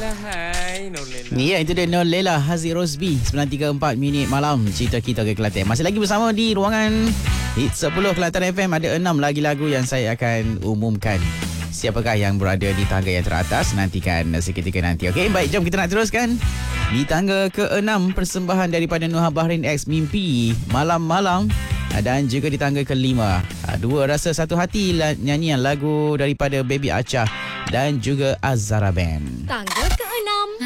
Hai Norlela. Ya, itu dia Norlela Haziq Rosby 9.34 minit malam. Cerita kita ke Kelantan. Masih lagi bersama di ruangan Hits 10 Kelantan FM. Ada 6 lagi lagu yang saya akan umumkan. Siapakah yang berada di tangga yang teratas? Nantikan seketika nanti. Okey, baik, jom kita nak teruskan. Di tangga ke-6, persembahan daripada Nuha Bahrain X Mimpi Malam-Malam. Dan juga di tangga ke-5, Dua Rasa Satu Hati, nyanyian lagu daripada Baby Acah dan juga Azara Band. Tangga